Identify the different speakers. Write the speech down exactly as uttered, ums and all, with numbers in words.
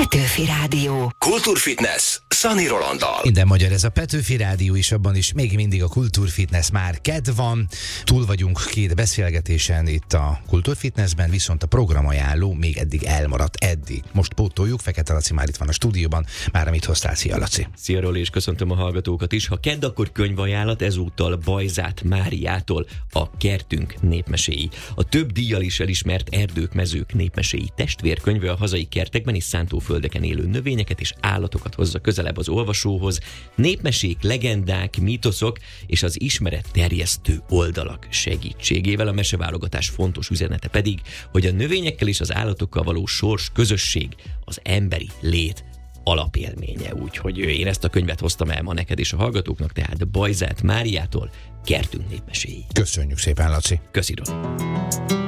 Speaker 1: Petőfi Rádió.
Speaker 2: Kultúrfitness Szani Rolanddal.
Speaker 3: Minden magyar, ez a Petőfi Rádió is, abban is még mindig a Kultúrfitness már kedd van. Túl vagyunk két beszélgetésen itt a Kultúrfitnessben, viszont a programajánló még eddig elmaradt, eddig. Most pótoljuk, Fekete Laci már itt van a stúdióban. Már amit hoztál, szia Laci.
Speaker 4: Szia Roli, és köszöntöm a hallgatókat is. Ha kedd, akkor könyvajánlat, ezúttal Bajzát Máriától, a Kertünk népmeséi. A több díjjal is elismert Erdők, mezők népmeséi testvérkönyve a hazai kertekben és szántóföldeken élő növényeket és állatokat hozza közelebb az olvasóhoz. Népmesék, legendák, mítoszok és az ismeret terjesztő oldalak segítségével. A meseválogatás fontos üzenete pedig, hogy a növényekkel és az állatokkal való sors közösség az emberi lét alapélménye. Úgyhogy én ezt a könyvet hoztam el ma neked és a hallgatóknak, tehát Bajzát Máriától, Kertünk népmeséi.
Speaker 3: Köszönjük szépen, Laci.
Speaker 4: Köszi, Roli.